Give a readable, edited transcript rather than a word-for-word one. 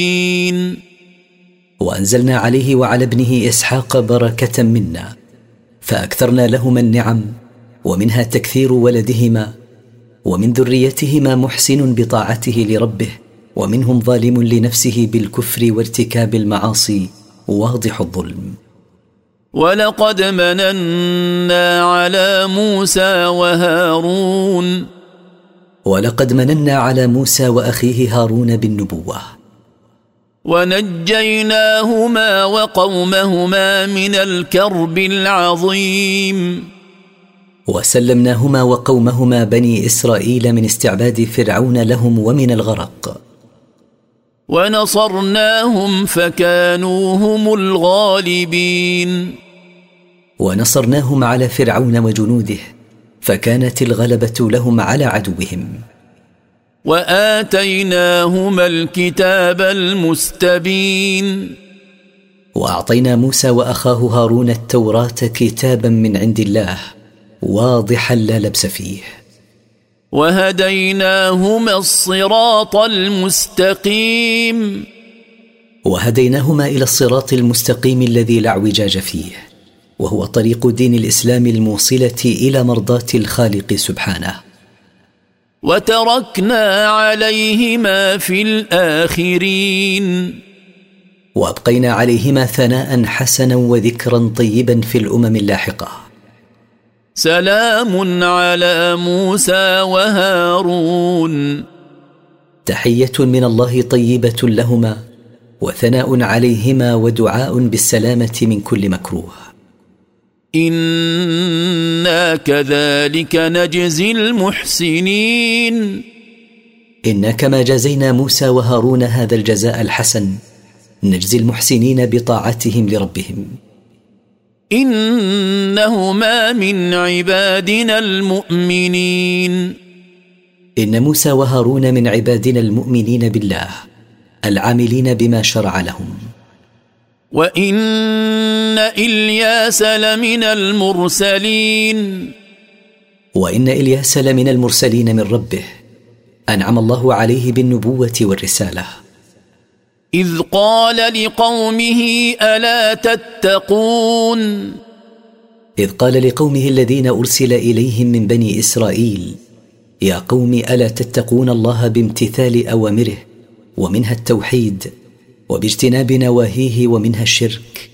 وأنزلنا عليه وعلى ابنه إسحاق بركة منا، فأكثرنا لهما النعم، ومنها تكثير ولدهما، ومن ذريتهما محسن بطاعته لربه، ومنهم ظالم لنفسه بالكفر وارتكاب المعاصي واضح الظلم. ولقد مننا على موسى وهارون ولقد مننا على موسى وأخيه هارون بالنبوة، ونجيناهما وقومهما من الكرب العظيم، وسلمناهما وقومهما بني إسرائيل من استعباد فرعون لهم ومن الغرق، ونصرناهم فكانوا هم الغالبين. ونصرناهم على فرعون وجنوده، فكانت الغلبة لهم على عدوهم. وآتيناهما الكتاب المستبين، وأعطينا موسى وأخاه هارون التوراة كتابا من عند الله واضحا لا لبس فيه. وهديناهما الصراط المستقيم، وهديناهما إلى الصراط المستقيم الذي لا اعوجاج فيه، وهو طريق دين الإسلام الموصلة إلى مرضاة الخالق سبحانه. وتركنا عليهما في الآخرين، وأبقينا عليهما ثناء حسنا وذكرا طيبا في الأمم اللاحقة. سلام على موسى وهارون، تحية من الله طيبة لهما، وثناء عليهما ودعاء بالسلامة من كل مكروه. إنا كذلك نجزي المحسنين، إنا كما جزينا موسى وهارون هذا الجزاء الحسن نجزي المحسنين بطاعتهم لربهم. إنهما من عبادنا المؤمنين، إن موسى وهارون من عبادنا المؤمنين بالله العاملين بما شرع لهم. وإن إلياس لمن المرسلين، وإن إلياس لمن المرسلين من ربه، أنعم الله عليه بالنبوة والرسالة. إذ قال لقومه ألا تتقون، إذ قال لقومه الذين أرسل إليهم من بني إسرائيل: يا قوم ألا تتقون الله بامتثال أوامره، ومنها التوحيد، وباجتناب نواهيه، ومنها الشرك.